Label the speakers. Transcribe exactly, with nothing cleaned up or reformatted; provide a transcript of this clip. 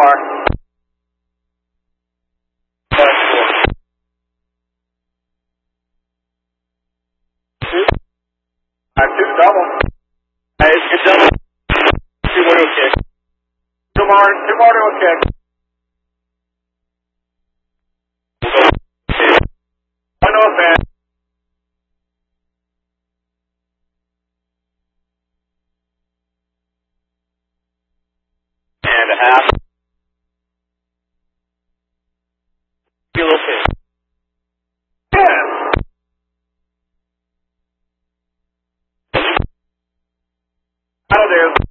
Speaker 1: more. Two. All right, two double. Hey, it's good double. Two more to a kick. Two more, two more to a kick. One off and. And a half. Be a little kick. Yeah. Out of there.